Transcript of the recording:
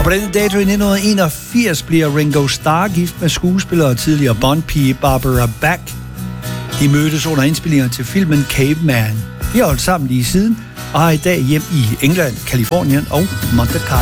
På denne dato i 1981 bliver Ringo Starr gift med skuespiller og tidligere Bond-pige Barbara Bach. De mødtes under indspillingen til filmen Caveman. De har holdt sammen lige siden og har i dag hjem i England, Californien og Monte Carlo.